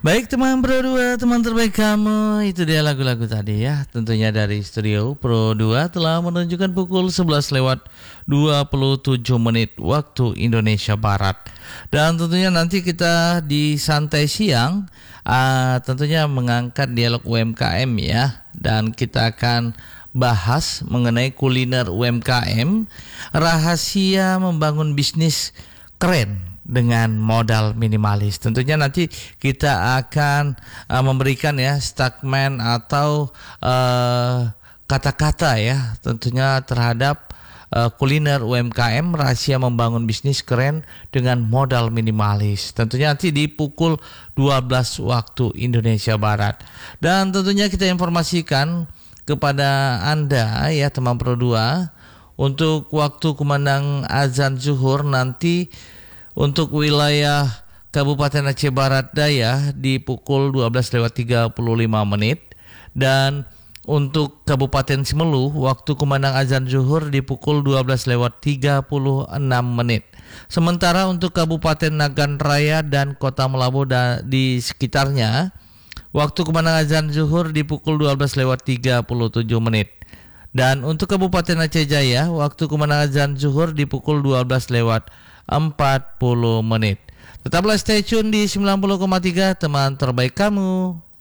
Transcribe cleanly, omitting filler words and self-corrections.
Baik teman Pro 2, teman terbaik kamu, itu dia lagu-lagu tadi ya. Tentunya dari studio Pro 2 telah menunjukkan pukul 11 lewat 27 menit waktu Indonesia Barat. Dan tentunya nanti kita di Santai Siang tentunya mengangkat dialog UMKM ya. Dan kita akan bahas mengenai kuliner UMKM, rahasia membangun bisnis keren dengan modal minimalis. Tentunya nanti kita akan memberikan ya statement atau kata-kata ya tentunya terhadap kuliner UMKM, rahasia membangun bisnis keren dengan modal minimalis. Tentunya nanti di pukul 12 waktu Indonesia Barat. Dan tentunya kita informasikan kepada Anda ya teman Pro 2 untuk waktu kumandang azan zuhur nanti untuk wilayah Kabupaten Aceh Barat Daya di pukul 12:35 dan untuk Kabupaten Simelu waktu kumandang azan zuhur di pukul 12:36. Sementara untuk Kabupaten Nagan Raya dan Kota Melabu di sekitarnya waktu kumandang azan zuhur di pukul 12:37. Dan untuk Kabupaten Aceh Jaya waktu kumandang azan zuhur di pukul 12:40. Tetaplah stay tune di 90,3 teman terbaik kamu.